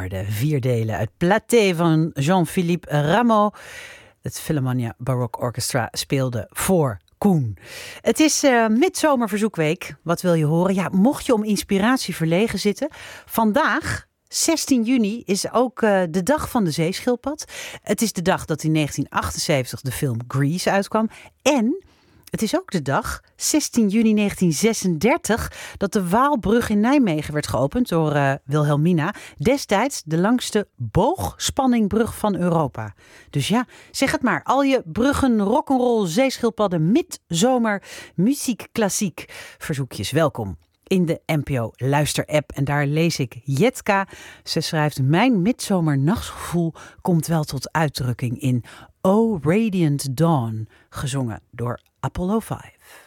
hoorde 4 delen uit Platée van Jean-Philippe Rameau. Het Philharmonia Baroque Orchestra speelde voor Koen. Het is midzomerverzoekweek. Wat wil je horen? Ja, mocht je om inspiratie verlegen zitten, vandaag 16 juni is ook de dag van de zeeschildpad. Het is de dag dat in 1978 de film Grease uitkwam. En het is ook de dag, 16 juni 1936, dat de Waalbrug in Nijmegen werd geopend door Wilhelmina. Destijds de langste boogspanningsbrug van Europa. Dus ja, zeg het maar. Al je bruggen, rock'n'roll, zeeschildpadden, midzomer, muziek, klassiek verzoekjes. Welkom in de NPO Luister-app. En daar lees ik Jetka. Ze schrijft: mijn midzomernachtsgevoel komt wel tot uitdrukking in O Radiant Dawn, gezongen door Apollo 5.